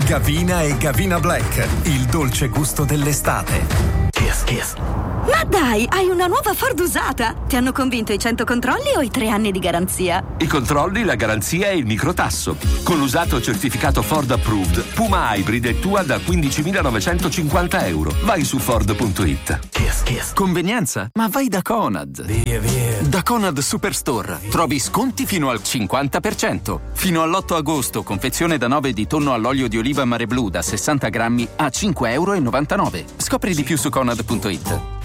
Gavina e Gavina Black, il dolce gusto dell'estate. Kiss. Ma dai, hai una nuova Ford usata? Ti hanno convinto i 100 controlli o i 3 anni di garanzia? I controlli, la garanzia e il microtasso. Con l'usato certificato Ford Approved, Puma Hybrid è tua da €15.950. Vai su Ford.it. Kiss. Convenienza? Ma vai da Conad. Via. Da Conad Superstore trovi sconti fino al 50%. Fino all'8 agosto, confezione da 9 di tonno all'olio di oliva Mare Blu da 60 grammi a €5,99. Scopri di più su Conad.it.